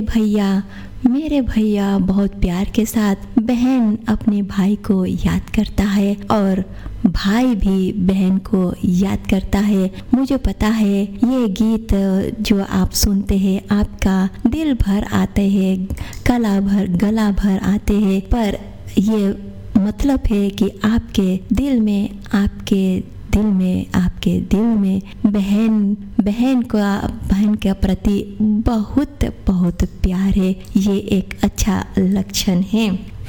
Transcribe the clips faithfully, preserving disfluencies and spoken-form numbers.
भैया मेरे भैया बहुत प्यार के साथ बहन अपने भाई को याद करता है और भाई भी बहन को याद करता है। मुझे पता है ये गीत जो आप सुनते हैं आपका दिल भर आते हैं, गला भर गला भर आते हैं, पर ये मतलब है कि आपके दिल में आपके दिल में आपके दिल में बहन बहन का बहन के प्रति बहुत बहुत प्यार है। ये एक अच्छा लक्षण है।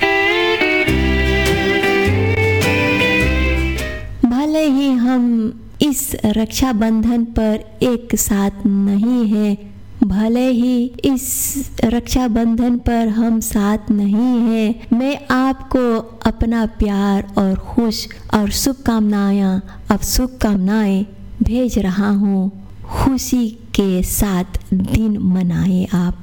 भले ही हम इस रक्षाबंधन पर एक साथ नहीं हैं, भले ही इस रक्षाबंधन पर हम साथ नहीं हैं, मैं आपको अपना प्यार और खुश और शुभकामनाएं अब शुभकामनाएं भेज रहा हूँ। खुशी के साथ दिन मनाएं आप।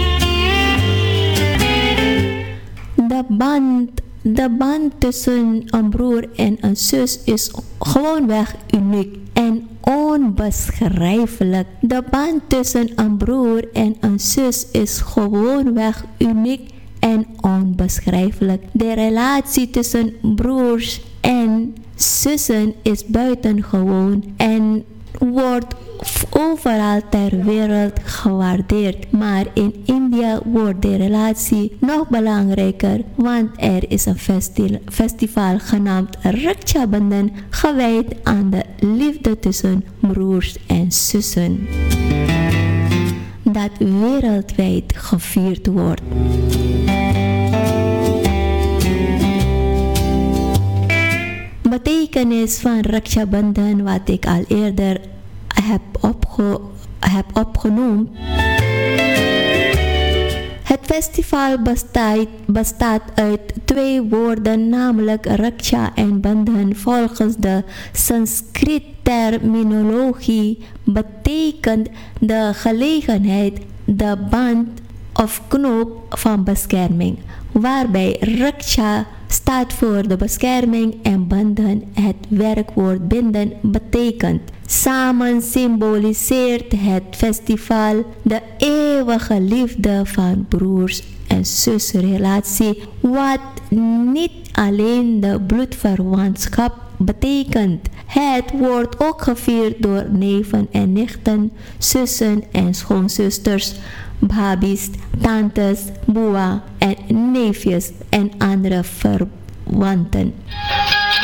De band, de band tussen een broer en een zus is gewoonweg uniek en onbeschrijfelijk. De band tussen een broer en een zus is gewoonweg uniek en onbeschrijfelijk. De relatie tussen broers en zussen is buitengewoon en wordt overal ter wereld gewaardeerd. Maar in India wordt de relatie nog belangrijker, want er is een festi- festival genaamd Raksha Bandhan, gewijd aan de liefde tussen broers en zussen, dat wereldwijd gevierd wordt. Betekenis van Raksha Bandhan, wat ik al eerder heb, opge, heb opgenoemd. Het festival bestaat, bestaat uit twee woorden, namelijk Raksha en Bandhan. Volgens de Sanskriet terminologie betekent de gelegenheid de band of knoop van bescherming, waarbij Raksha staat voor de bescherming en Bandhan het werkwoord binden betekent. Samen symboliseert het festival de eeuwige liefde van broers en zusrelatie, wat niet alleen de bloedverwantschap betekent. Het wordt ook gevierd door neven en nichten, zussen en schoonzusters, bhabis, tantes, boa en neefjes en andere verwanten.